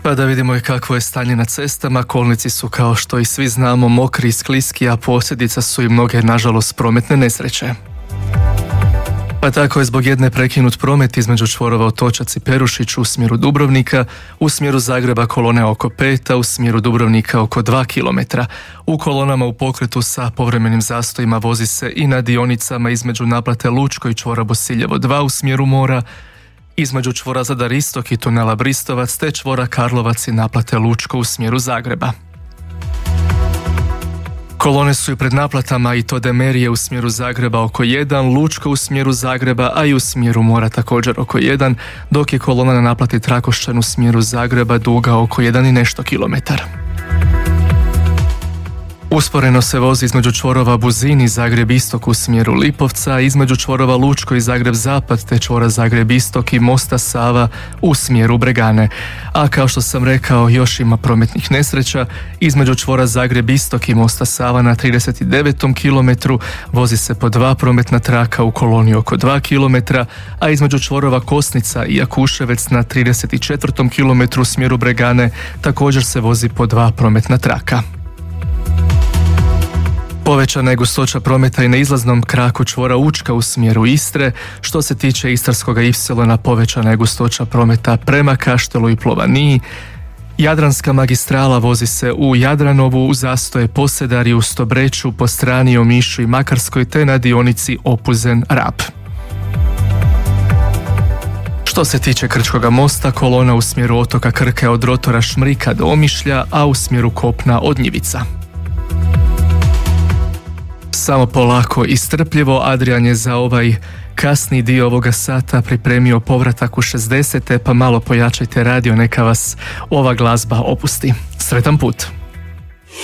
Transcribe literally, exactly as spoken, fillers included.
Pa da vidimo i kakvo je stanje na cestama. Kolnici su, kao što i svi znamo, mokri i skliski, a posljedica su i mnoge, nažalost, prometne nesreće. Pa tako je zbog jedne prekinut promet između čvorova Otočac i Perušić u smjeru Dubrovnika, u smjeru Zagreba kolone oko pet, a u smjeru Dubrovnika oko dva kilometra. U kolonama u pokretu sa povremenim zastojima vozi se i na dionicama između naplate Lučko i čvora Bosiljevo dva u smjeru mora, između čvora Zadar Istok i tunela Bristovac te čvora Karlovac i naplate Lučko u smjeru Zagreba. Kolone su i pred naplatama i to Demerije u smjeru Zagreba oko jedan, Lučko u smjeru Zagreba, a i u smjeru mora također oko jedan, dok je kolona na naplati Trakošćan u smjeru Zagreba duga oko jedan i nešto kilometar. Usporeno se vozi između čvorova Buzin i Zagreb Istok u smjeru Lipovca, između čvorova Lučko i Zagreb Zapad te čvora Zagreb Istok i mosta Sava u smjeru Bregane. A kao što sam rekao, još ima prometnih nesreća. Između čvora Zagreb Istok i mosta Sava na trideset devetom kilometru vozi se po dva prometna traka u koloni oko dva kilometra, a između čvorova Kosnica i Jakuševec na trideset četvrtom kilometru u smjeru Bregane također se vozi po dva prometna traka. Povećana je gustoća prometa i na izlaznom kraku čvora Učka u smjeru Istre. Što se tiče Istarskoga ipsilona, povećana je gustoća prometa prema Kaštelu i Plovaniji. Jadranska magistrala vozi se u Jadranovu, u zastoje Posedari, u Stobreću, po strani Omišu i Makarskoj te na dionici Opuzen-Rab. Što se tiče Krčkoga mosta, kolona u smjeru otoka Krke od rotora Šmrika do Omišlja, a u smjeru kopna od Njivica. Samo polako i strpljivo, Adrian je za ovaj kasni dio ovoga sata pripremio povratak u šezdesete, pa malo pojačajte radio, neka vas ova glazba opusti. Sretan put!